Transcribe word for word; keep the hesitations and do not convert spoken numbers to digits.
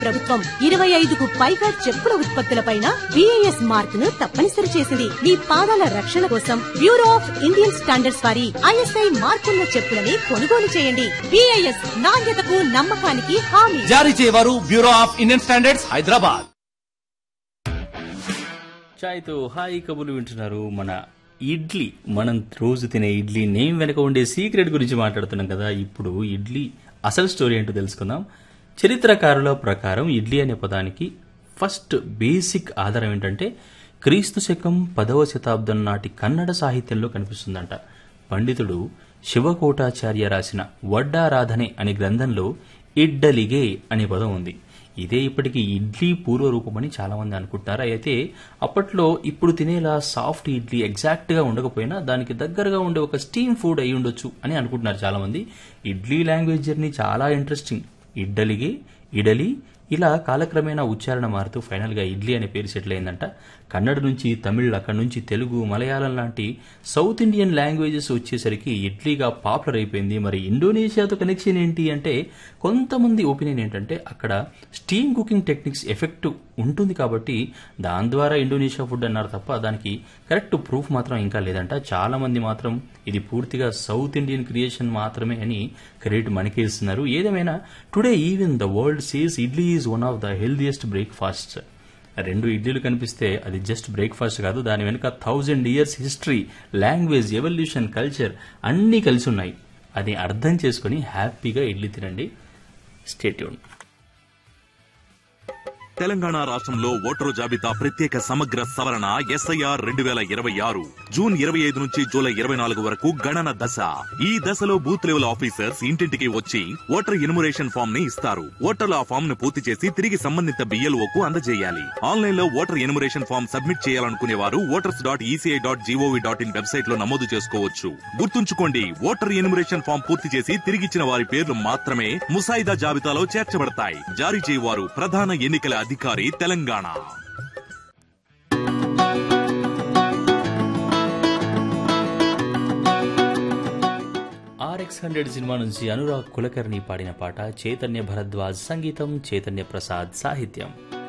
ప్రభుత్వం ఇరవై ఐదుకు పైగా చెప్పుల ఉత్పత్తులపైన బిఐఎస్ మార్క్ ను తప్పనిసరి చేసింది. మీ పాదాల రక్షణ కోసం బ్యూరో ఆఫ్ ఇండియన్ స్టాండర్డ్స్ వారి ఐఎస్ఐ మార్కున్న చెప్పులని కొనుగోలు చేయండి. బిఐఎస్ నాణ్యతకు నమ్మకానికి హామీ. జారీ చేయవారు bureau of Indian standards, Hyderabad. చాయ్తో hi కబుర్లు వింటున్నారు. మన ఇడ్లీ, మనం రోజు తినే ఇడ్లీ నేమ్ వెనక ఉండే సీక్రెట్ గురించి మాట్లాడుతున్నాం కదా. ఇప్పుడు ఇడ్లీ అసలు స్టోరీ ఏంటో తెలుసుకుందాం. చరిత్రకారుల ప్రకారం ఇడ్లీ అనే పదానికి ఫస్ట్ బేసిక్ ఆధారం ఏంటంటే క్రీస్తు శకం పదవ శతాబ్దం నాటి కన్నడ సాహిత్యంలో కనిపిస్తుందంట. పండితుడు శివకోటాచార్య రాసిన వడ్డారాధనే అనే గ్రంథంలో ఇడ్డలిగే అనే పదం ఉంది. ఇదే ఇప్పటికీ ఇడ్లీ పూర్వ రూపమని చాలా మంది అనుకుంటారు. అయితే అప్పట్లో ఇప్పుడు తినేలా సాఫ్ట్ ఇడ్లీ ఎగ్జాక్ట్ గా ఉండకపోయినా దానికి దగ్గరగా ఉండే ఒక స్టీమ్ ఫుడ్ అయి ఉండొచ్చు అని అనుకుంటున్నారు చాలా మంది. ఇడ్లీ లాంగ్వేజ్ జర్నీ చాలా ఇంట్రెస్టింగ్. ఇడ్డలిగే, ఇడలి ఇలా కాలక్రమేణా ఉచ్చారణ మారుతూ ఫైనల్ గా ఇడ్లీ అనే పేరు సెటిల్ అయిందంట. కన్నడ నుంచి తమిళ్, అక్కడి నుంచి తెలుగు, మలయాళం లాంటి సౌత్ ఇండియన్ లాంగ్వేజెస్ వచ్చేసరికి ఇడ్లీగా పాపులర్ అయిపోయింది. మరి ఇండోనేషియాతో కనెక్షన్ ఏంటి అంటే కొంతమంది ఒపీనియన్ ఏంటంటే అక్కడ స్టీమ్ కుకింగ్ టెక్నిక్స్ ఎఫెక్ట్ ఉంటుంది కాబట్టి దాని ద్వారా ఇండోనేషియా ఫుడ్ అన్నారు తప్ప దానికి కరెక్ట్ ప్రూఫ్ మాత్రం ఇంకా లేదంట. చాలా మంది మాత్రం ఇది పూర్తిగా సౌత్ ఇండియన్ క్రియేషన్ మాత్రమే అని క్రెడిట్ మనకే ఇస్తున్నారు. ఏదేమైనా today even the world says idli is one of the healthiest breakfast. రెండు ఇడ్లీలు కనిపిస్తే అది జస్ట్ బ్రేక్ఫాస్ట్ కాదు, దాని వెనుక thousand years history, language, evolution, culture అన్నీ కలిసి ఉన్నాయి. అది అర్థం చేసుకుని హ్యాపీగా ఇడ్లీ తినండి. Stay tune. తెలంగాణ రాష్ట్రంలో ఓటరు జాబితా ప్రత్యేక సమగ్ర సవరణ ఎస్ఐఆర్ రెండు వేల ఇరవై ఆరు జూన్ ఇరవై ఐదు నుంచి జూలై ఇరవై నాలుగు వరకు గణన దశ. ఈ దశలో బూత్ లెవెల్ ఆఫీసర్స్ ఇంటింటికి వచ్చి ఓటర్ ఎన్యుమరేషన్ ఫామ్ ని ఇస్తారు. ఓటర్లు ఆ ఫామ్ ను పూర్తి చేసి తిరిగి సంబంధిత బిఎల్ఓ కు అందజేయాలి. ఆన్లైన్ లో ఓటర్ ఎన్యుమరేషన్ ఫామ్ సబ్మిట్ చేయాలనుకునే వారు voters dot ECI dot GOV dot in website లో నమోదు చేసుకోవచ్చు. గుర్తుంచుకోండి, ఓటర్ ఎన్యుమరేషన్ ఫామ్ పూర్తి చేసి తిరిగిచ్చిన వారి పేర్లు మాత్రమే ముసాయిదా జాబితాలో చేర్చబడతాయి. జారీ చేయవారు ప్రధాన ఎన్నికల అధికారి, తెలంగాణ. ఆర్ఎక్స్ హండ్రెడ్ సినిమా నుంచి అనురాగ్ కులకర్ణి పాడిన పాట, చైతన్య భరద్వాజ్ సంగీతం, చైతన్య ప్రసాద్ సాహిత్యం.